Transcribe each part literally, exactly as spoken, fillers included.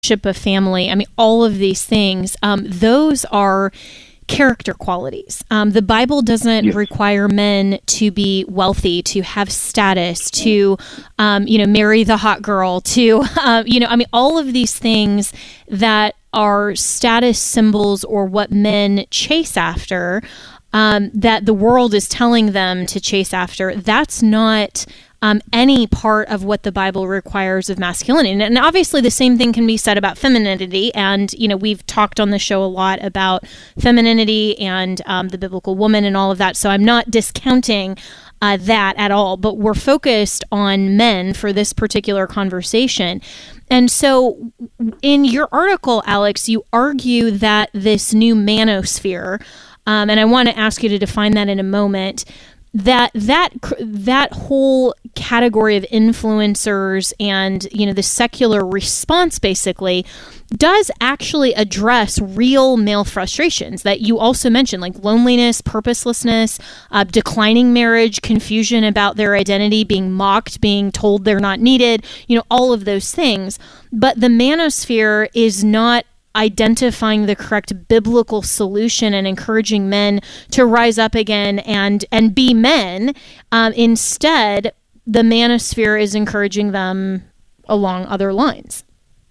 of family, I mean, all of these things, um, those are character qualities. Um, the Bible doesn't yes. require men to be wealthy, to have status, to, um, you know, marry the hot girl, to, uh, you know, I mean, all of these things that are status symbols or what men chase after, um, that the world is telling them to chase after. That's not Um, any part of what the Bible requires of masculinity. And, and obviously the same thing can be said about femininity. And, you know, we've talked on the show a lot about femininity and um, the biblical woman and all of that. So I'm not discounting uh, that at all, but we're focused on men for this particular conversation. And so in your article, Alex, you argue that this new manosphere, um, and I want to ask you to define that in a moment, that that that whole category of influencers and, you know, the secular response basically does actually address real male frustrations that you also mentioned, like loneliness, purposelessness, uh, declining marriage, confusion about their identity, being mocked, being told they're not needed, you know, all of those things. But the manosphere is not identifying the correct biblical solution and encouraging men to rise up again and and be men. Um, instead, the manosphere is encouraging them along other lines.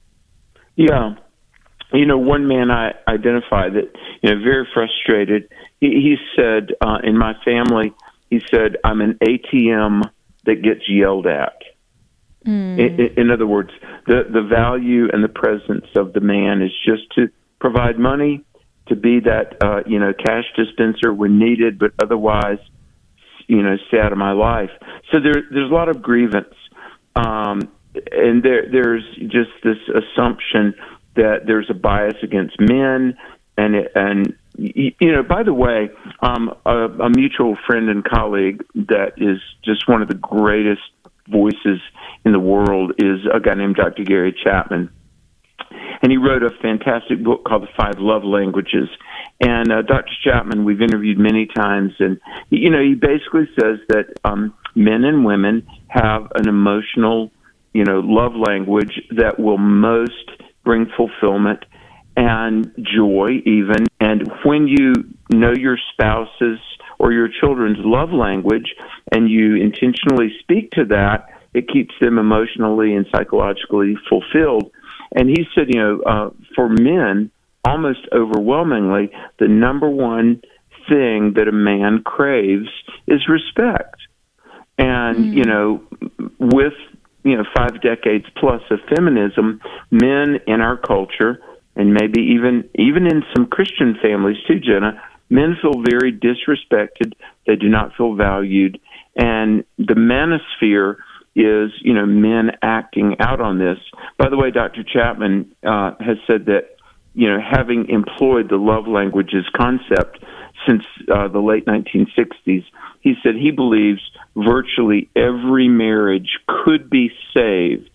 Yeah. You know, one man I identified that, you know, very frustrated. He, he said, uh, in my family, he said, I'm an A T M that gets yelled at. Mm. In, in other words, the, the value and the presence of the man is just to provide money, to be that, uh, you know, cash dispenser when needed, but otherwise, you know, stay out of my life. So there, there's a lot of grievance. Um, and there, there's just this assumption that there's a bias against men. And, it, and you know, by the way, um, a, a mutual friend and colleague that is just one of the greatest voices in the world is a guy named Doctor Gary Chapman. And he wrote a fantastic book called The Five Love Languages. And uh, Doctor Chapman, we've interviewed many times, and, you know, he basically says that um, men and women have an emotional, you know, love language that will most bring fulfillment and joy even. And when you know your spouse's or your children's love language and you intentionally speak to that, it keeps them emotionally and psychologically fulfilled. And he said, you know, uh, for men, almost overwhelmingly, the number one thing that a man craves is respect. And, mm. you know, with, you know, five decades plus of feminism, men in our culture, and maybe even even in some Christian families too, Jenna, men feel very disrespected. They do not feel valued. And the manosphere is, you know, men acting out on this. By the way, Doctor Chapman uh, has said that, you know, having employed the love languages concept since uh, the late nineteen sixties, he said he believes virtually every marriage could be saved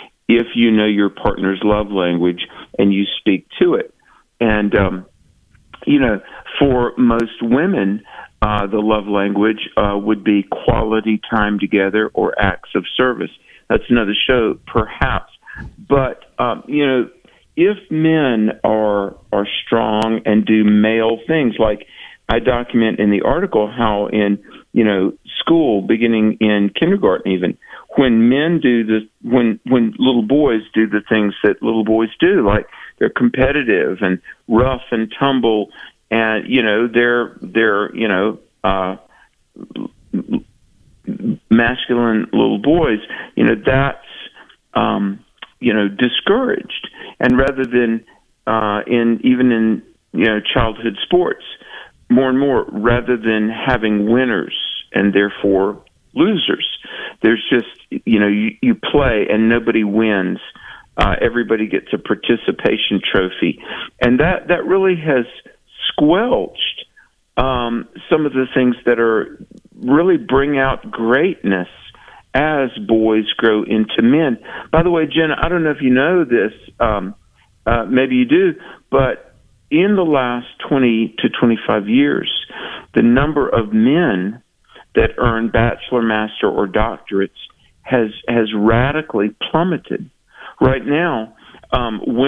if you know your partner's love language and you speak to it. And, um, you know, for most women, uh, the love language uh, would be quality time together or acts of service. That's another show, perhaps. But, um, you know, if men are are strong and do male things, like I document in the article how in, you know, school, beginning in kindergarten even, when men do the, when, when little boys do the things that little boys do, like they're competitive and rough and tumble, and, you know, they're, they're, you know, uh, masculine little boys, you know, that's, um, you know, discouraged. And rather than, uh, in, even in, you know, childhood sports, more and more, rather than having winners and therefore losers, there's just, you know, you, you play and nobody wins. Uh, everybody gets a participation trophy. And that, that really has squelched um, some of the things that are really bring out greatness as boys grow into men. By the way, Jen, I don't know if you know this, um, uh, maybe you do, but in the last twenty to twenty-five years, the number of men that earn bachelor, master, or doctorates has has radically plummeted. Right now, um,